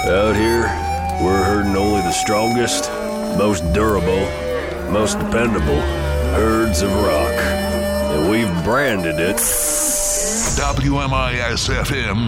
Out here, we're herding only the strongest, most durable, most dependable herds of rock. And we've branded it WMIS FM